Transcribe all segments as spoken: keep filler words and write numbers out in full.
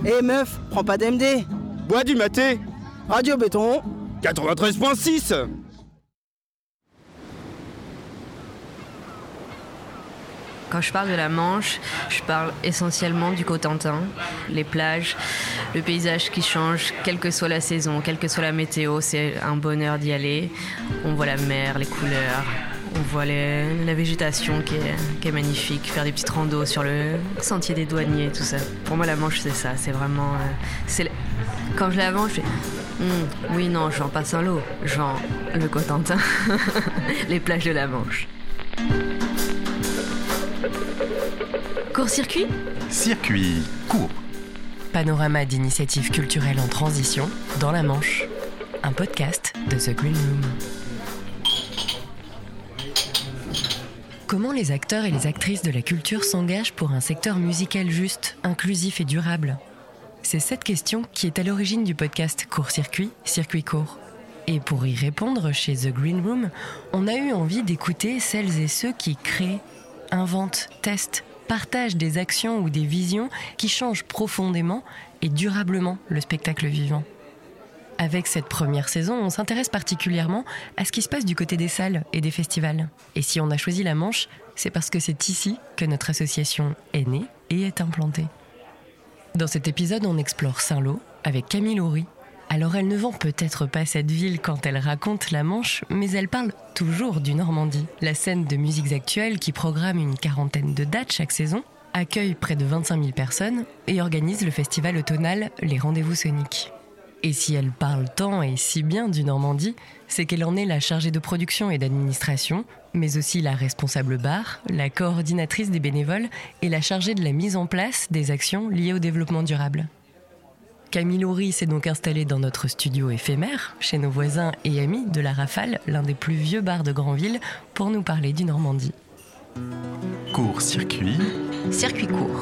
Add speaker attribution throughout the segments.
Speaker 1: Eh meuf, prends pas d'M D.
Speaker 2: Bois du maté.
Speaker 1: Radio Béton.
Speaker 2: quatre-vingt-treize virgule six.
Speaker 3: Quand je parle de la Manche, je parle essentiellement du Cotentin, les plages, le paysage qui change, quelle que soit la saison, quelle que soit la météo, c'est un bonheur d'y aller. On voit la mer, les couleurs, on voit les, la végétation qui est, qui est magnifique, faire des petites randos sur le sentier des douaniers, tout ça. Pour moi, la Manche, c'est ça, c'est vraiment... Euh, c'est le... Quand je la vends, je fais... Hm, oui, non, je vends pas Saint-Lô, je vends le Cotentin, les plages de la Manche. Court-circuit ?
Speaker 4: Circuit court.
Speaker 5: Panorama d'initiatives culturelles en transition dans la Manche. Un podcast de The Green Room. Comment les acteurs et les actrices de la culture s'engagent pour un secteur musical juste, inclusif et durable ? C'est cette question qui est à l'origine du podcast Court-circuit, circuit court. Et pour y répondre, chez The Green Room, on a eu envie d'écouter celles et ceux qui créent, inventent, testent, partagent des actions ou des visions qui changent profondément et durablement le spectacle vivant. Avec cette première saison, on s'intéresse particulièrement à ce qui se passe du côté des salles et des festivals. Et si on a choisi la Manche, c'est parce que c'est ici que notre association est née et est implantée. Dans cet épisode, on explore Saint-Lô avec Camille Laurie. Alors elle ne vend peut-être pas cette ville quand elle raconte la Manche, mais elle parle toujours du Normandie. La scène de musiques actuelles, qui programme une quarantaine de dates chaque saison, accueille près de vingt-cinq mille personnes et organise le festival automnal Les Rendez-vous Soniques. Et si elle parle tant et si bien du Normandie, c'est qu'elle en est la chargée de production et d'administration, mais aussi la responsable bar, la coordinatrice des bénévoles et la chargée de la mise en place des actions liées au développement durable. Camille Laurie s'est donc installée dans notre studio éphémère, chez nos voisins et amis de la Rafale, l'un des plus vieux bars de Granville, pour nous parler du Normandie.
Speaker 4: Court-circuit.
Speaker 3: Circuit court.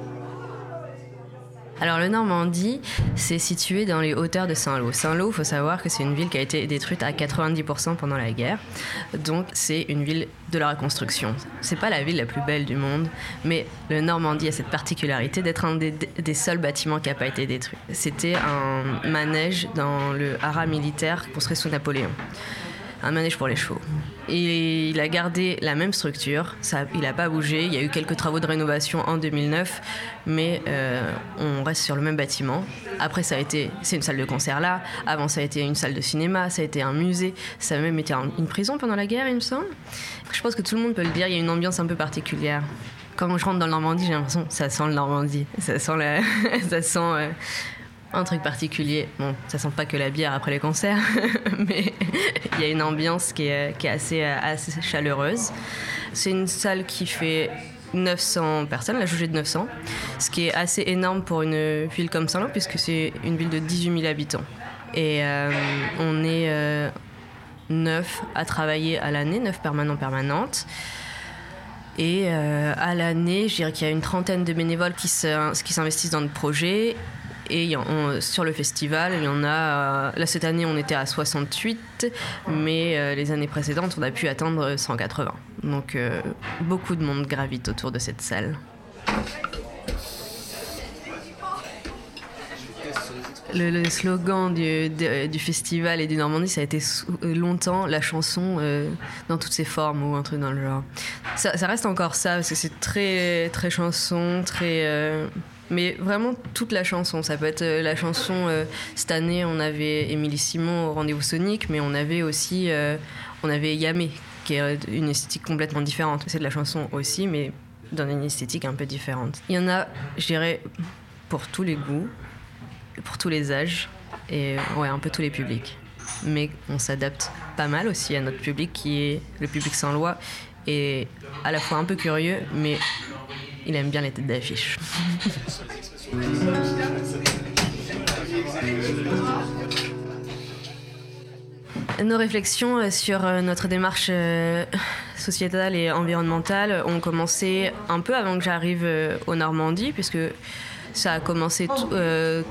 Speaker 3: Alors le Normandie, c'est situé dans les hauteurs de Saint-Lô. Saint-Lô, il faut savoir que c'est une ville qui a été détruite à quatre-vingt-dix pour cent pendant la guerre. Donc c'est une ville de la reconstruction. C'est pas la ville la plus belle du monde, mais le Normandie a cette particularité d'être un des, des seuls bâtiments qui n'a pas été détruit. C'était un manège dans le haras militaire construit sous Napoléon. Un manège pour les chevaux. Et il a gardé la même structure, ça, il n'a pas bougé, il y a eu quelques travaux de rénovation en deux mille neuf, mais euh, on reste sur le même bâtiment. Après, ça a été, c'est une salle de concert là, avant ça a été une salle de cinéma, ça a été un musée, ça a même été un, une prison pendant la guerre, il me semble. Je pense que tout le monde peut le dire, il y a une ambiance un peu particulière. Quand je rentre dans le Normandie, j'ai l'impression que ça sent le Normandie, ça sent, la, ça sent euh, un truc particulier. Bon, ça sent pas que la bière après les concerts, mais il y a une ambiance qui est, qui est assez, assez chaleureuse. C'est une salle qui fait neuf cents personnes, la jaugée de neuf cents, ce qui est assez énorme pour une ville comme Saint-Lô, puisque c'est une ville de dix-huit mille habitants. Et euh, on est euh, neuf à travailler à l'année, neuf permanents permanentes. Et euh, à l'année, je dirais qu'il y a une trentaine de bénévoles qui, se, qui s'investissent dans le projet. Et on, sur le festival, il y en a... Là, cette année, on était à soixante-huit, mais euh, les années précédentes, on a pu atteindre cent quatre-vingts. Donc, euh, beaucoup de monde gravite autour de cette salle. Le, le slogan du, de, du festival et du Normandie, ça a été longtemps la chanson euh, dans toutes ses formes ou un truc dans le genre. Ça, ça reste encore ça, parce que c'est très, très chanson, très... Euh, mais vraiment toute la chanson. Ça peut être la chanson... Euh, cette année, on avait Émilie Simon au Rendez-vous Sonique, mais on avait aussi... Euh, on avait Yamé, qui est une esthétique complètement différente. C'est de la chanson aussi, mais dans une esthétique un peu différente. Il y en a, je dirais, pour tous les goûts, pour tous les âges, et ouais, un peu tous les publics. Mais on s'adapte pas mal aussi à notre public, qui est le public saint-lois, et à la fois un peu curieux, mais il aime bien les têtes d'affiche. Nos réflexions sur notre démarche sociétale et environnementale ont commencé un peu avant que j'arrive au Normandie, puisque ça a commencé t- euh,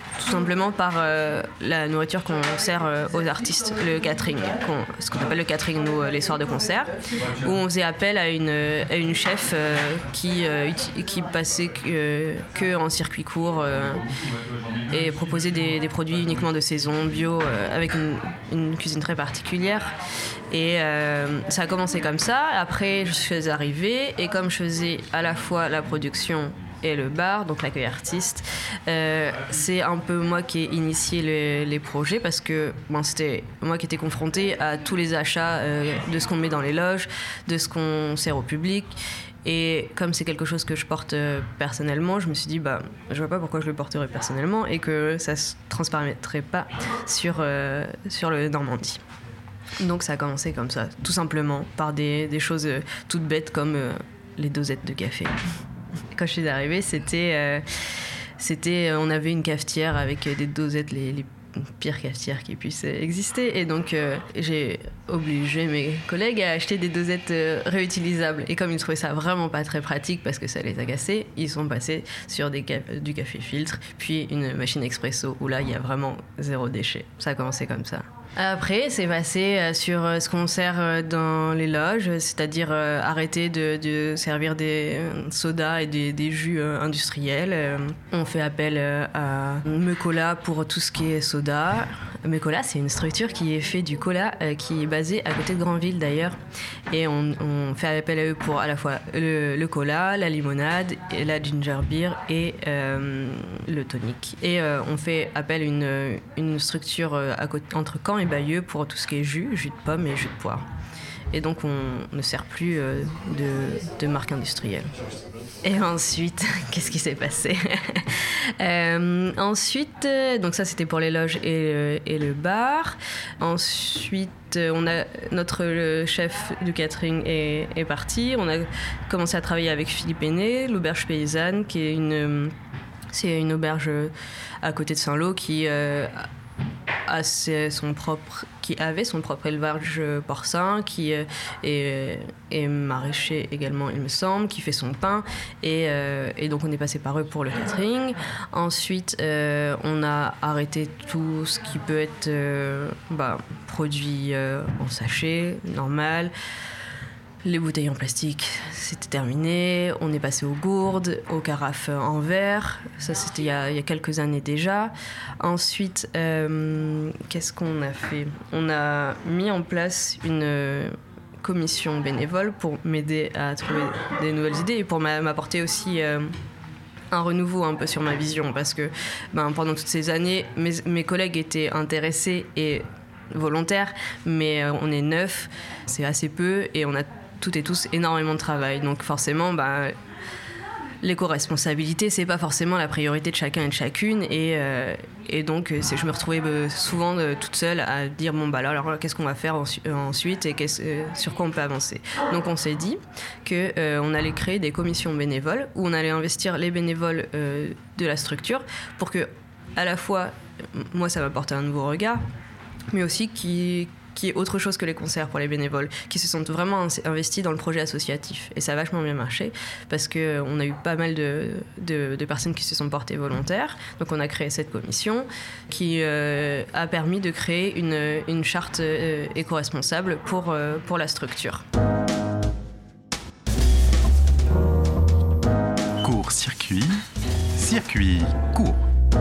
Speaker 3: tout simplement par euh, la nourriture qu'on sert euh, aux artistes, le catering, qu'on, ce qu'on appelle le catering, nous, euh, les soirs de concert, où on faisait appel à une, à une chef euh, qui, euh, qui passait que, euh, que en circuit court euh, et proposait des, des produits uniquement de saison, bio, euh, avec une, une cuisine très particulière. Et euh, ça a commencé comme ça. Après, je suis arrivée et comme je faisais à la fois la production et le bar, donc l'accueil artiste, euh, c'est un peu moi qui ai initié les, les projets parce que bon, c'était moi qui étais confrontée à tous les achats euh, de ce qu'on met dans les loges, de ce qu'on sert au public. Et comme c'est quelque chose que je porte euh, personnellement, je me suis dit, bah, je vois pas pourquoi je le porterais personnellement et que ça se transparaîtrait pas sur, euh, sur le Normandie. Donc ça a commencé comme ça, tout simplement, par des, des choses euh, toutes bêtes comme euh, les dosettes de café. Quand je suis arrivée, c'était, euh, c'était, on avait une cafetière avec des dosettes, les, les pires cafetières qui puissent exister. Et donc, euh, j'ai obligé mes collègues à acheter des dosettes euh, réutilisables. Et comme ils trouvaient ça vraiment pas très pratique parce que ça les agaçait, ils sont passés sur des ca- du café filtre, puis une machine expresso où là, il y a vraiment zéro déchet. Ça a commencé comme ça. Après, c'est passé sur ce qu'on sert dans les loges, c'est-à-dire arrêter de, de servir des sodas et des, des jus industriels. On fait appel à Meucola pour tout ce qui est soda. Meucola, c'est une structure qui est fait du cola, qui est basée à côté de Granville d'ailleurs. Et on, on fait appel à eux pour à la fois le, le cola, la limonade, la ginger beer et euh, le tonic. Et euh, on fait appel à une, une structure à côté, entre Caen et Bayeux pour tout ce qui est jus, jus de pomme et jus de poire. Et donc on ne sert plus euh, de, de marque industrielle. Et ensuite, qu'est-ce qui s'est passé euh, Ensuite, donc ça c'était pour les loges et le, et le bar. Ensuite, on a notre le chef du catering est, est parti. On a commencé à travailler avec Philippe Aîné, l'auberge paysanne, qui est une c'est une auberge à côté de Saint-Lô qui euh, a son propre, qui avait son propre élevage porcin, qui est, est maraîcher également, il me semble, qui fait son pain. Et, euh, et donc, on est passé par eux pour le catering. Ensuite, euh, on a arrêté tout ce qui peut être euh, bah, produit euh, en sachet, normal. Les bouteilles en plastique, c'était terminé. On est passé aux gourdes, aux carafes en verre. Ça, c'était il y a, il y a quelques années déjà. Ensuite, euh, qu'est-ce qu'on a fait ? On a mis en place une commission bénévole pour m'aider à trouver des nouvelles idées et pour m'apporter aussi euh, un renouveau un peu sur ma vision. Parce que ben, pendant toutes ces années, mes, mes collègues étaient intéressés et volontaires, mais euh, on est neuf, c'est assez peu et on a toutes et tous énormément de travail. Donc forcément, bah, l'éco-responsabilité, c'est pas forcément la priorité de chacun et de chacune. Et, euh, et donc, c'est, je me retrouvais souvent euh, toute seule à dire bon, bah alors, alors qu'est-ce qu'on va faire ensu- ensuite et euh, sur quoi on peut avancer. Donc, on s'est dit qu'on euh, allait créer des commissions bénévoles où on allait investir les bénévoles euh, de la structure pour que, à la fois, moi, ça m'apporte un nouveau regard, mais aussi qui qui est autre chose que les concerts pour les bénévoles, qui se sont vraiment investis dans le projet associatif. Et ça a vachement bien marché, parce qu'on a eu pas mal de, de, de personnes qui se sont portées volontaires. Donc on a créé cette commission qui euh, a permis de créer une, une charte euh, éco-responsable pour, euh, pour la structure.
Speaker 4: Court-circuit, circuit court.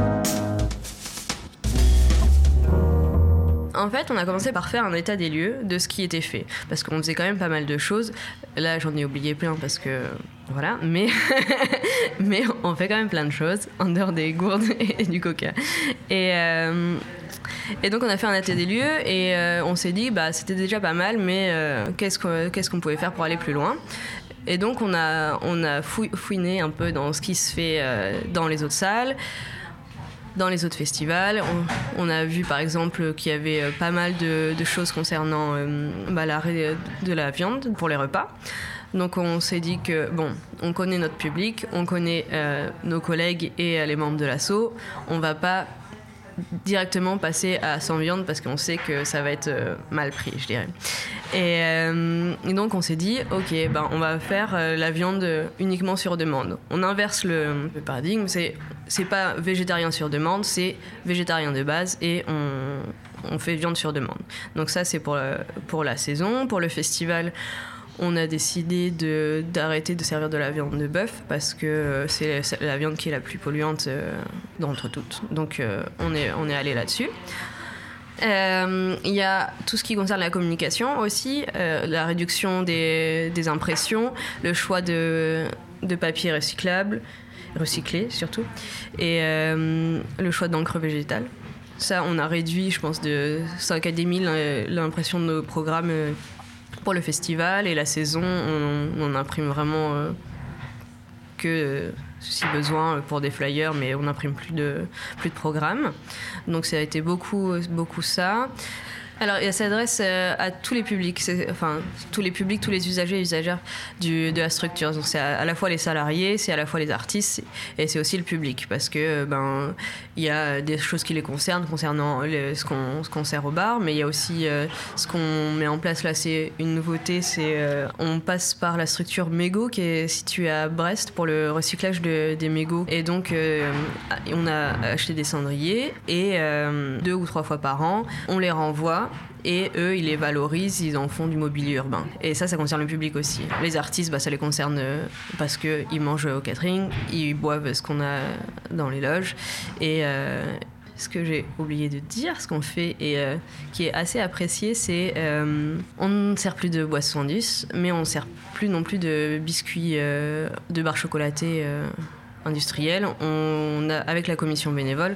Speaker 3: En fait, on a commencé par faire un état des lieux de ce qui était fait, parce qu'on faisait quand même pas mal de choses. Là, j'en ai oublié plein parce que voilà, mais mais on fait quand même plein de choses en dehors des gourdes et du coca. Et euh, et donc on a fait un état des lieux et euh, on s'est dit bah c'était déjà pas mal, mais euh, qu'est-ce qu'on qu'est-ce qu'on pouvait faire pour aller plus loin. Et donc on a on a fouiné un peu dans ce qui se fait euh, dans les autres salles. Dans les autres festivals, on, on a vu par exemple qu'il y avait pas mal de, de choses concernant euh, bah, l'arrêt de la viande pour les repas. Donc on s'est dit que, bon, on connaît notre public, on connaît euh, nos collègues et euh, les membres de l'asso, on va pas directement passer à sans viande parce qu'on sait que ça va être euh, mal pris, je dirais. Et, euh, et donc on s'est dit, ok, ben on va faire euh, la viande uniquement sur demande. On inverse le, le paradigme, c'est c'est pas végétarien sur demande, c'est végétarien de base et on, on fait viande sur demande. Donc ça c'est pour la, pour la saison. Pour le festival, on a décidé de, d'arrêter de servir de la viande de bœuf parce que c'est, c'est la viande qui est la plus polluante euh, d'entre toutes. Donc euh, on est, on est allé là-dessus. Il euh, y a tout ce qui concerne la communication aussi, euh, la réduction des, des impressions, le choix de, de papier recyclable, recyclé surtout, et euh, le choix d'encre végétale. Ça, on a réduit, je pense, de cinq à dix mille l'impression de nos programmes pour le festival, et la saison, on, on imprime vraiment euh, que... si besoin pour des flyers, mais on n'imprime plus de, plus de programmes. Donc ça a été beaucoup, beaucoup ça. Alors, elle s'adresse à tous les publics, c'est, enfin, tous les publics, tous les usagers et usagères du, de la structure. Donc, c'est à, à la fois les salariés, c'est à la fois les artistes, et c'est aussi le public, parce que ben, il y a des choses qui les concernent, concernant le, ce, qu'on, ce qu'on sert au bar, mais il y a aussi euh, ce qu'on met en place là, c'est une nouveauté, c'est euh, on passe par la structure mégot qui est située à Brest pour le recyclage de, des mégots. Et donc, euh, on a acheté des cendriers, et euh, deux ou trois fois par an, on les renvoie. Et eux, ils les valorisent, ils en font du mobilier urbain. Et ça, ça concerne le public aussi. Les artistes, bah, ça les concerne parce qu'ils mangent au catering, ils boivent ce qu'on a dans les loges. Et euh, ce que j'ai oublié de dire, ce qu'on fait et euh, qui est assez apprécié, c'est euh, on ne sert plus de boissons douces, mais on ne sert plus non plus de biscuits, euh, de barres chocolatées euh, industrielles. On a, avec la commission bénévole,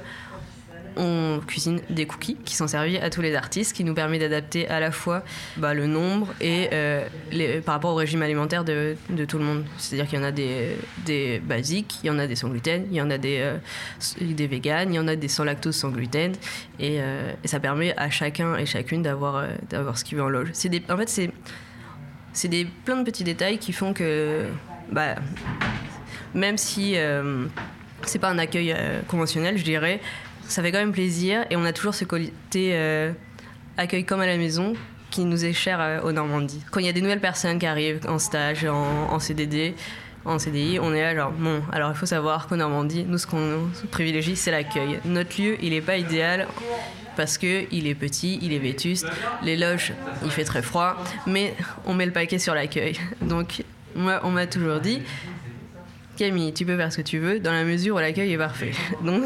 Speaker 3: on cuisine des cookies qui sont servis à tous les artistes, ce qui nous permet d'adapter à la fois bah, le nombre et euh, les, par rapport au régime alimentaire de, de tout le monde. C'est-à-dire qu'il y en a des, des basiques, il y en a des sans gluten, il y en a des, euh, des véganes, il y en a des sans lactose, sans gluten, et, euh, et ça permet à chacun et chacune d'avoir, euh, d'avoir ce qu'il veut en loge. C'est des, en fait, c'est, c'est des, plein de petits détails qui font que bah, même si euh, c'est pas un accueil euh, conventionnel, je dirais, ça fait quand même plaisir, et on a toujours ce côté euh, accueil comme à la maison qui nous est cher euh, aux Normandies. Quand il y a des nouvelles personnes qui arrivent en stage, en, en C D D, en C D I, on est là genre, bon, alors il faut savoir qu'en Normandie, nous ce qu'on privilégie, c'est l'accueil. Notre lieu, il n'est pas idéal parce qu'il est petit, il est vétuste, les loges, il fait très froid, mais on met le paquet sur l'accueil. Donc moi, on m'a toujours dit... Camille, tu peux faire ce que tu veux dans la mesure où l'accueil est parfait. Donc,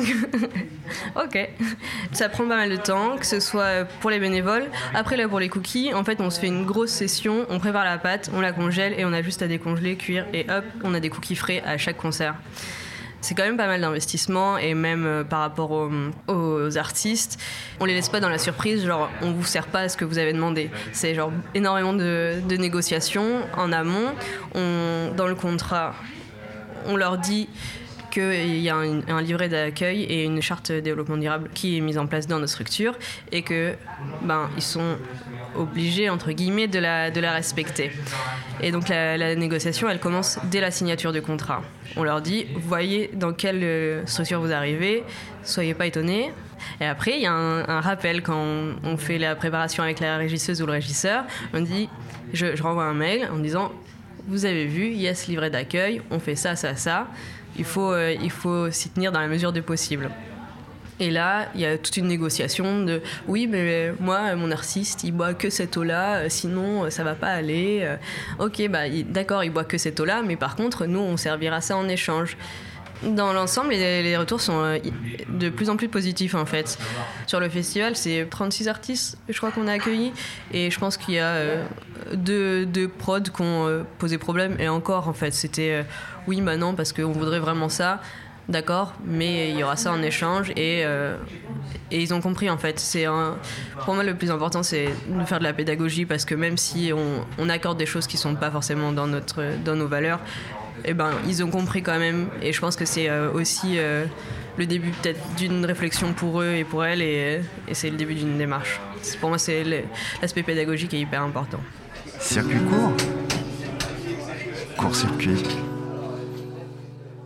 Speaker 3: ok. Ça prend pas mal de temps, que ce soit pour les bénévoles. Après, là, pour les cookies, en fait, on se fait une grosse session, on prépare la pâte, on la congèle et on a juste à décongeler, cuire et hop, on a des cookies frais à chaque concert. C'est quand même pas mal d'investissement, et même euh, par rapport aux, aux artistes, on les laisse pas dans la surprise, genre on vous sert pas à ce que vous avez demandé. C'est genre énormément de, de négociations en amont. On, dans le contrat, on leur dit qu'il y a un, un livret d'accueil et une charte de développement durable qui est mise en place dans nos structures, et que ben ils sont obligés entre guillemets de la de la respecter. Et donc la, la négociation, elle commence dès la signature du contrat. On leur dit, voyez dans quelle structure vous arrivez, soyez pas étonnés. Et après, il y a un, un rappel quand on, on fait la préparation avec la régisseuse ou le régisseur. On dit, je, je renvoie un mail en disant, vous avez vu, il y a ce livret d'accueil, on fait ça, ça, ça. Il faut, euh, il faut s'y tenir dans la mesure du possible. Et là, il y a toute une négociation de « oui, mais moi, mon artiste, il boit que cette eau-là, sinon ça va pas aller. Euh, » Ok, bah, il, d'accord, il boit que cette eau-là, mais par contre, nous, on servira ça en échange. Dans l'ensemble, les, les retours sont de plus en plus positifs, en fait. Sur le festival, c'est trente-six artistes, je crois, qu'on a accueillis. Et je pense qu'il y a euh, deux, deux prods qui ont euh, posé problème. Et encore, en fait, c'était euh, « oui, bah non, parce qu'on voudrait vraiment ça. » D'accord, mais il y aura ça en échange, et, euh, et ils ont compris, en fait. C'est un, pour moi, le plus important, c'est de faire de la pédagogie, parce que même si on, on accorde des choses qui ne sont pas forcément dans, notre, dans nos valeurs, eh ben, ils ont compris quand même. Et je pense que c'est euh, aussi euh, le début peut-être d'une réflexion pour eux et pour elles, et, et c'est le début d'une démarche. Pour moi, c'est le, l'aspect pédagogique est hyper important.
Speaker 4: Circuit court. Court-circuit.
Speaker 3: Ah,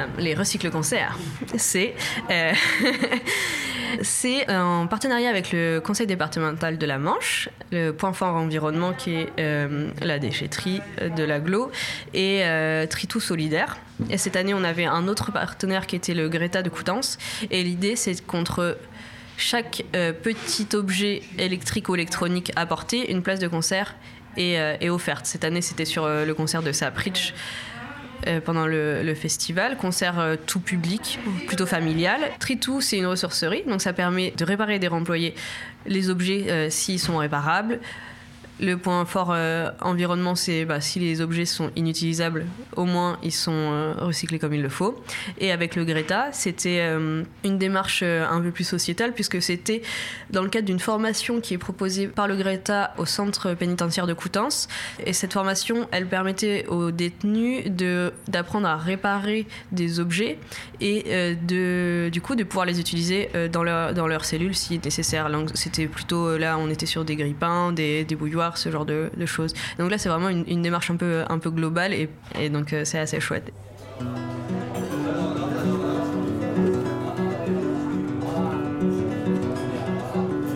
Speaker 3: les recycle-concerts, c'est, euh, c'est en partenariat avec le conseil départemental de la Manche, le point fort environnement qui est euh, la déchetterie de l'agglo et euh, Tritou Solidaire. Et cette année, on avait un autre partenaire qui était le Greta de Coutances. Et l'idée, c'est contre chaque euh, petit objet électrique ou électronique apporté, une place de concert est, euh, est offerte. Cette année, c'était sur euh, le concert de Sapritch euh, pendant le, le festival. Concert euh, tout public, plutôt familial. Tritou, c'est une ressourcerie, donc ça permet de réparer et de réemployer les objets euh, s'ils sont réparables. Le point fort euh, environnement, c'est bah, si les objets sont inutilisables, au moins ils sont euh, recyclés comme il le faut. Et avec le Greta, c'était euh, une démarche euh, un peu plus sociétale, puisque c'était dans le cadre d'une formation qui est proposée par le Greta au centre pénitentiaire de Coutances. Et cette formation, elle permettait aux détenus de, d'apprendre à réparer des objets et euh, de, du coup de pouvoir les utiliser euh, dans, leur, dans leur cellule si nécessaire. C'était plutôt, euh, là on était sur des grille-pains, des, des bouilloires, ce genre de, de choses. Donc là, c'est vraiment une, une démarche un peu, un peu globale et, et donc euh, c'est assez chouette.